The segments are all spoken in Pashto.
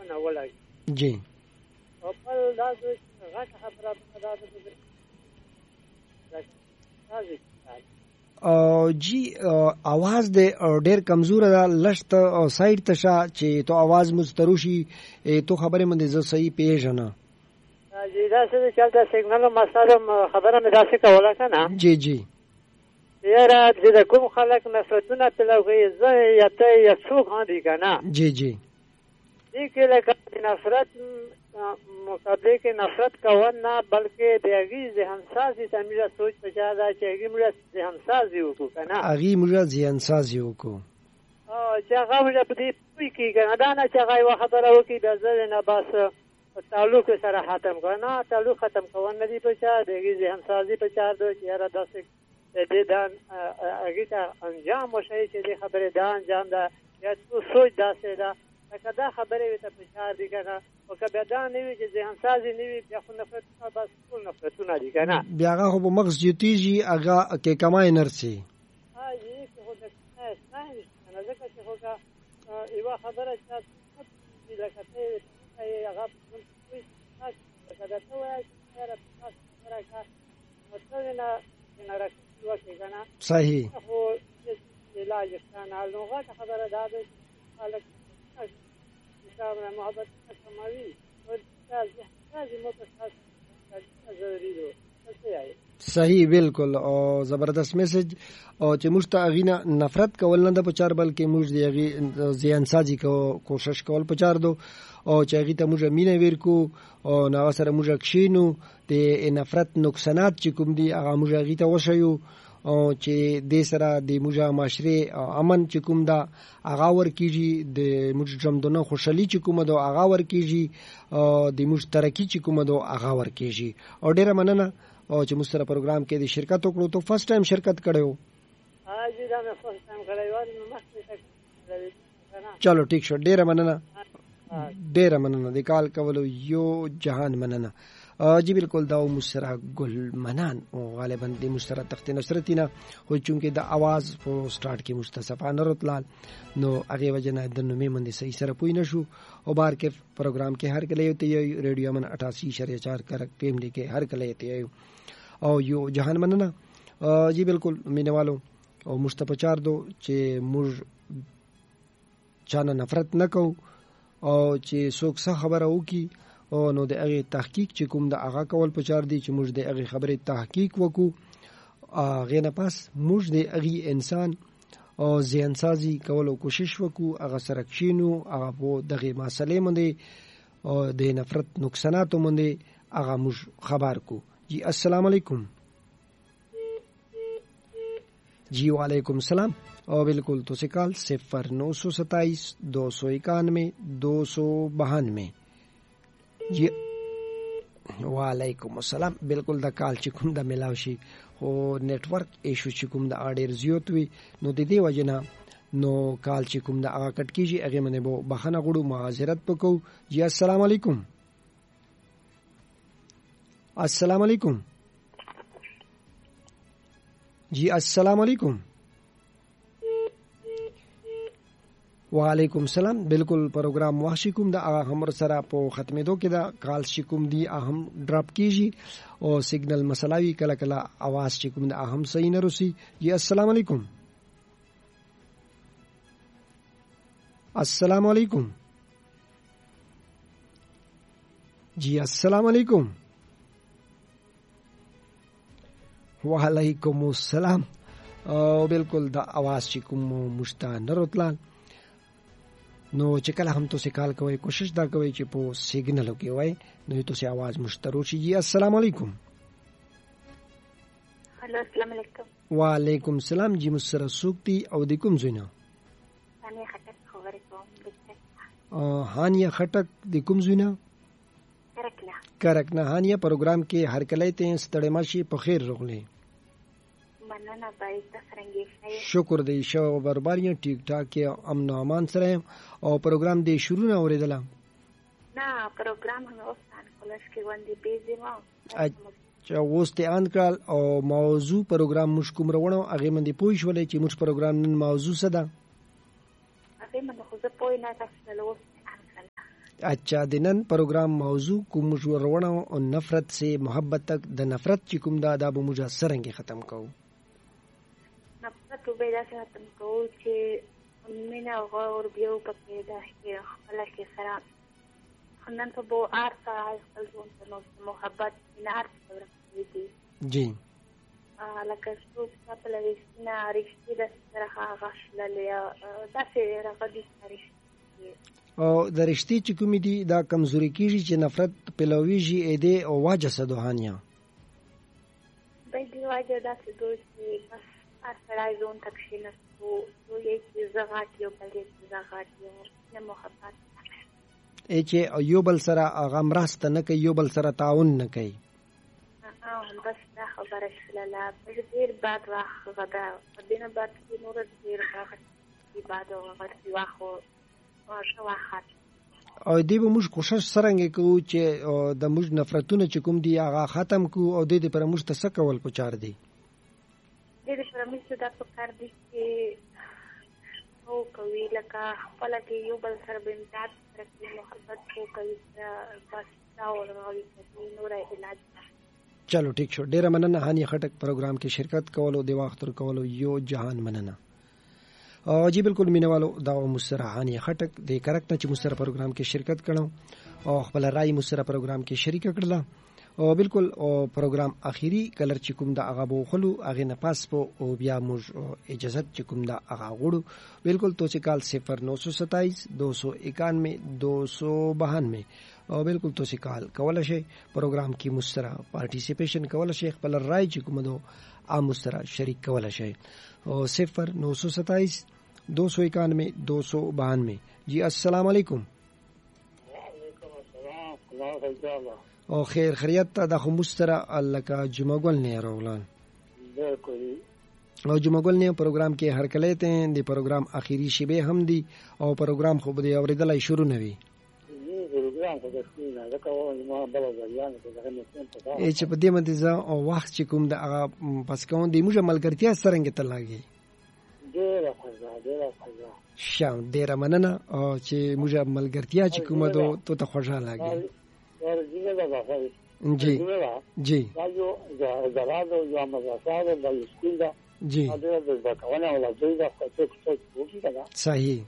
نه ولګي جی او بل دا غټ خبره ده جی आवाज دې ډېر کمزور ده لشت سایډ ته شا چې تو आवाज مستروشي تو خبره مې زه صحیح پیژنه جی دا څه چلته سیګنال مساله خبره مې داسې کوله کنه جی جی یاره چې کوم خلک نفرتونه پلوي زه یته یڅو غاندي کنه جی جی دې کې لکه نفرت مقابله کې نفرت کوو نه بلکې د هغې ذهنسازي ته موږ سوچ پچا ده چې هغې موږ ذهنسازي وکړو که نه هغې موږ ذهنسازي وکړو چې هغه موږ په دې پوه کړي که نه دا نه چې هغه یوه خبره وکړي بیا زه نه بس تعلق سره ختم کړه نه تعلق ختم کوو نه دي پچا د هغې ذهنسازي پچار ده چې یاره داسې دې دا هغې ته انجام وښیي چې دې خبرې دا انجام ده یا سوچ داسې ده لکه دا خبرې وي ته فشار دي که نه او که بیا دا نه وي چې ذهنسازي نه وي بیا خو نفرتونه بس ټول نفرتونه دي که نه بیا هغه خو په مغز جوتېږي هغه کې کمای نرسي یې چې خو د شته نشته نه ځکه چې خو که یوه خبره چا لکه ته یې هغه لکه دا ته وایه چې یاره تاسو خبره کړه نو ته نه راکړي وکړې که نه صحیح خو علاج شته نه نو غټه خبره دا ده چې خلک محبت کموي صحیح بالکل او زبردست میسج او چې موږ ته اغینه نفرت کول نه د پچار بلکې موږ دی اغي ځان سازي کوشش کول پچار دو او چې اغي ته موږ مینه ورکو او نو سره موږ کښینو د نفرت نقصانات چې کوم دی هغه موږ اغي ته وشيو او چې د سره د موږ معاشره امن چې کوم دا هغه ور کیږي د موږ جمدونه خوشحالي چې کوم دا هغه ور کیږي او د موږ ترقی چې کوم دا هغه ور کیږي او ډیره مننه او چې موږ سره پروګرام کې د شرکت وکړو ته فرست ټایم شرکت کړو جی دا مې فرست ټایم کړی و نو مخکې چلو ټیک شو ډیره مننه د کال کولو یو جهان مننه جی بالکل دا مسرا گل منان او غالبا د مسرا تخت نصرتینا خو چونکه د आवाज په سٹارټ کې مصطفی نورتلال نو هغه وجنه د نومې مندي صحیح سره پوي نشو او بار کې پروګرام کې هر کله ته ریډیو من 88.4 کرک پیم دی کې هر کله ته او یو جهان مننه جی بالکل مینوالو او مصطفی چار دو چې موږ چانه نفرت نکو او چې څوک څه خبره وکي او نو د هغه تحقیق چې کوم د هغه کول پچار دی چې موږ د هغه خبره تحقیق وکړو هغه نه پس موږ د هغه انسان او ذهن سازي کولو کوشش وکړو هغه سره کښینو هغه په دغه مسلې باندې او د نفرت نقصانات باندې هغه موږ خبر کو جی السلام علیکم جی وعلیکم السلام او بالکل تو سے کال 0927 291 292 جی وعلیکم السلام بالکل دا کال چې کوم د ملاو شي خو نیټ ورک ایشو چې کوم د اډیر زیات وي نو د دې وجنه نو کال چې کوم د هغه کټ کیږي هغه منه بو بخنه غړو معذرت وکړو جی السلام علیکم السلام علیکم جی السلام علیکم وعلیکم السلام بالکل پروګرام واشکم د همر سره په ختمېدو کې دا کال شکم دی اهم ډراپ کیږي او سیګنل مسلاوي کله کله आवाज شکم د اهم صحیح نه رسی جی السلام علیکم السلام علیکم جی السلام علیکم وعلیکم السلام او بالکل دا आवाज شکم مشتان نرتلان نو چې کله هم تاسو کال کوئ کوشش دا کوئ چې په سیګنل کې وای نو تاسو आवाज مشترو شي جی السلام علیکم هلو السلام علیکم وعلیکم السلام جی مسره سوکتی او د کوم زینه هانیه خټک خبرې کوم هانیه خټک د کوم زینه کرکنا هانیه پروګرام کې هر کله ته ستړی ماشي په خیر رغلې مننه بای تفرنګي شکر دی شو برباریاں ٹھیک ٹھاک امن و امان سره او پروګرام دی شروع نه اوریدل نه پروګرام هم اوسان کولش کې باندې بیزی ما اچھا وسته ان کال او موضوع پروګرام مشکوم روانو هغه مندي پوښ ولې چې موږ پروګرام نن موضوع څه ده هغه من خو زه پوی نه تاسو له وسته ان کال اچھا د نن پروګرام موضوع کوم ورونه او نفرت سے محبت تک د نفرت چې کوم دا به موږ سرنګ ختم کوو. نفرت به دا ختم کوو چې مینا غور بیو پکې دا کې خپل کې سره نن په بو ارتا خپل ځون ته محبت نه ارتا ورته جی لکه څو په لويسنا رښتیا د سره غشللې دا چې راغلي رښتیا او د رښتې چې کومې دي دا کمزوري کیږي چې نفرت پلويږي اې دې او واجه صدوهانیا به دی واجه دا چې دوی بس اصلای زون تکشین سو یې چې زغاتیو بلې زغاتیو نه محبت ای چې یو بل سره غم راست نه کوي یو بل سره تعاون نه کوي بس دا خبره شله په ډیر باد واخ غدا په دینه باد کې نور ډیر راغلی باد او غړي واخو او دې به موږ کوشش سرنګ کوو چې د موږ نفرتونه چې کوم دي هغه ختم کوو او دې پر موږ څه کول پچار دي دې پر موږ دا پکار دي چې او کوي لکه خپل کې یو بل سره بنتات سره محبت کوي بس دا ورغلي چې نور علاج. چلو ٹھیک شو ډیره مننه هاني خټک پروګرام کې شرکت کولو د وخت تر کولو یو جهان مننه. جی بالکل مینوالو دا مستر هاني خټک د کرکټ چې مستر پروګرام کې شرکت کړو او خپل رائے مستر پروګرام کې شریک کړل او بالکل او پروګرام اخیری کلر چې کوم د هغه بو خلو هغه نه پاس په او بیا موږ اجازه چې کوم د هغه غوړو بالکل تو چې کال 0927 291 292 او بالکل تو چې کال کول شي پروګرام کې مستر پارټیسیپیشن کول شي خپل رائے چې کوم دو عام مستر شریک کول شي او 0927 291 292. جی السلام علیکم. او خیر خیریت ته د مستر الکا جمعګل نه راولان او جمعګل نه پروګرام کې هر کله ته د پروګرام اخیری شیبه هم دی او پروګرام خو به اوریدلای شروع نوي چې په دې مده او وخت چې کوم د هغه پس کوم دی موږ ملګرتیا سرنګ ته لاګي شام ډیره مننه او چې موږ ملګرتیا چې کومه دو ته خوشاله لاګي جی جی جی صحیح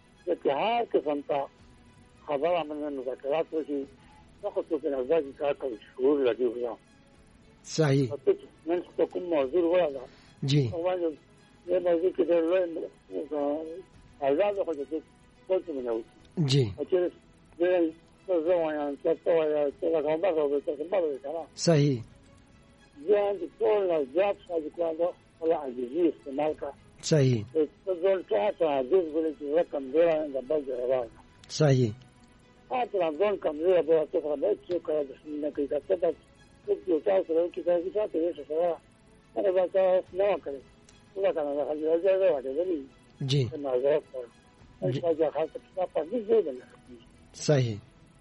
خبر عملنا مذاكرات وشي ناخذ في الأزواج كاكا شهور لديه وياه صحيح من تكون موضوع ولا جي هو ده موضوع كده أزواج خذت قلت من أول جي أكيد ده زمان تطوع تطوع كمان بس صحيح زي عند كل الأزواج هذه كلها ولا عزيز مالك صحيح تقول كذا عزيز بقول رقم ده عند بعض الرجال صحيح حتى عندهم كاميرا بقى تفرمت كده انك كتبت كنت تعرف كده كده ايش صراحه انا بقى نوع كده ولا كان هذا هذا واحد جي انا عارف ايش حاجه خاصه بتاعت دي زي صحیح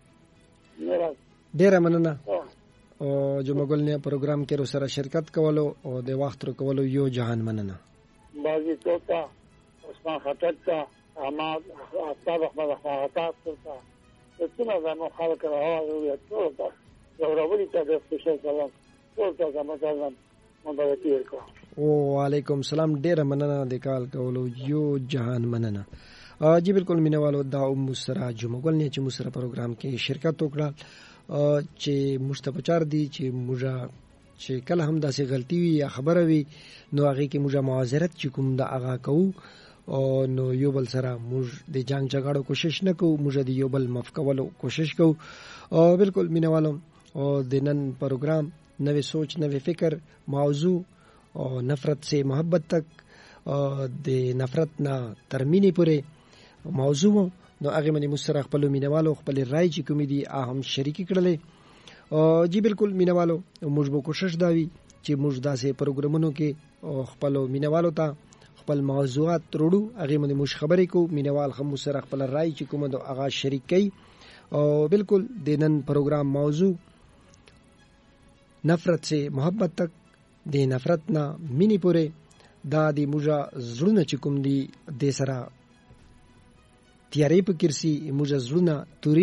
ډیره مننه او جمعګل نه پروګرام کې سره شرکت کولو او د وخت کولو یو جهان مننه بازی توتا عثمان خطرتا احمد احمد احمد احمد توتا څنګه زمو خلک راوړل توتا یو راوړی ته د سپیشل سلام توتا زمو ځان مونږ ته ورکو وعلیکم السلام ډیره مننه د کال کولو یو جهان مننه جی بالکل مینوالو دا مسرا جمعګل نه چې مسرا پروګرام کې شرکت وکړه چې مستپچار دي چې موږ چې کله هم داسې غلطي وي یا خبره وي نو هغه کې موږ معذرت چې کوم دا هغه کوو او نو یو بل سره موږ د جنگ جګړو کوشش نه کوو موږ د یو بل معاف کولو کوشش کوو او بالکل مینوالو او د نن پروګرام نوې سوچ نوې فکر موضوع او نفرت سے محبت تک د نفرت نه تر مینې پورې موضوع نو هغه منی مستر خپل مینوالو خپل رائے چې کوم دي اهم شریکی کړلې او جی بالکل مینوالو موږ به کوشش داوی چې موږ داسې پروګرامونو کې خپل مینوالو ته خپل موضوعات ترړو هغه منی موږ خبرې کو مینوال هم سره خپل رائے چې کوم دو هغه شریک کړي او بالکل د نن پروګرام موضوع نفرت سے محبت تک د نفرت نه مینې پورې دا د موږ زړونه چې کوم دي د سره تیارې په کرسي موږ زړونه